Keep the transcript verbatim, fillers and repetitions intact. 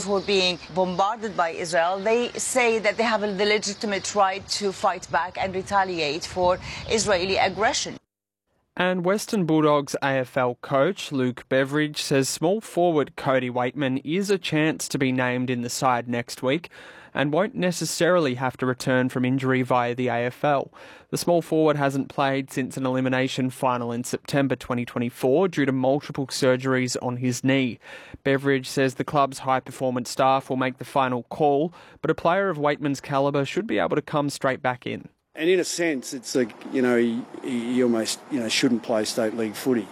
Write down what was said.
who are being bombarded by Israel, they say that they have the legitimate right to fight back and retaliate for Israeli aggression. And Western Bulldogs A F L coach Luke Beveridge says small forward Cody Waitman is a chance to be named in the side next week and won't necessarily have to return from injury via the A F L. The small forward hasn't played since an elimination final in September twenty twenty-four due to multiple surgeries on his knee. Beveridge says the club's high-performance staff will make the final call, but a player of Waitman's calibre should be able to come straight back in. And in a sense, it's like, you know, he, he almost, you know, shouldn't play state league footy.